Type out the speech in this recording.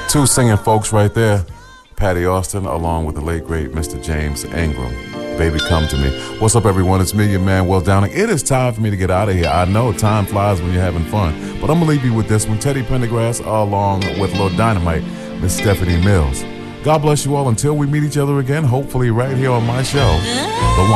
Two singing folks right there. Patty Austin, along with the late, great Mr. James Ingram. Baby, Come to Me. What's up, everyone? It's me, your man, Will Downing. It is time for me to get out of here. I know time flies when you're having fun, but I'm going to leave you with this one. Teddy Pendergrass, along with Lil Dynamite, Miss Stephanie Mills. God bless you all until we meet each other again, hopefully right here on my show, The One.